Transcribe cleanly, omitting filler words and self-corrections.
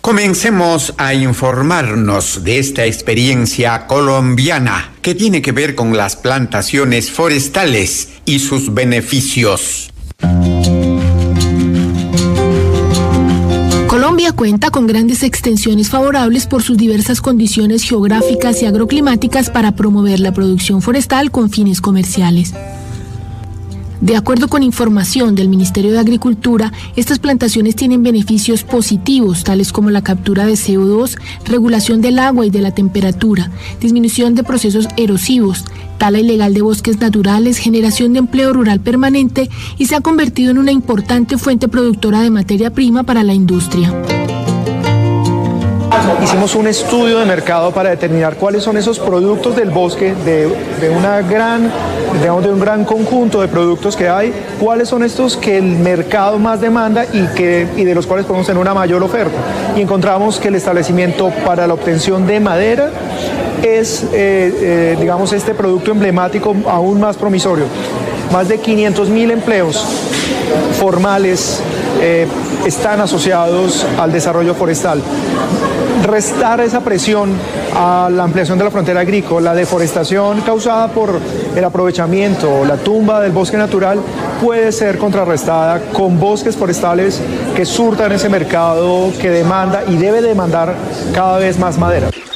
Comencemos a informarnos de esta experiencia colombiana que tiene que ver con las plantaciones forestales y sus beneficios. Colombia cuenta con grandes extensiones favorables por sus diversas condiciones geográficas y agroclimáticas para promover la producción forestal con fines comerciales. De acuerdo con información del Ministerio de Agricultura, estas plantaciones tienen beneficios positivos, tales como la captura de CO2, regulación del agua y de la temperatura, disminución de procesos erosivos, tala ilegal de bosques naturales, generación de empleo rural permanente y se ha convertido en una importante fuente productora de materia prima para la industria. Hicimos un estudio de mercado para determinar cuáles son esos productos del bosque, de un gran conjunto de productos que hay, cuáles son estos que el mercado más demanda y de los cuales podemos tener una mayor oferta. Y encontramos que el establecimiento para la obtención de madera es, este producto emblemático aún más promisorio. Más de 500.000 empleos formales están asociados al desarrollo forestal. Restar esa presión a la ampliación de la frontera agrícola, la deforestación causada por el aprovechamiento, la tumba del bosque natural, puede ser contrarrestada con bosques forestales que surtan ese mercado que demanda y debe demandar cada vez más madera.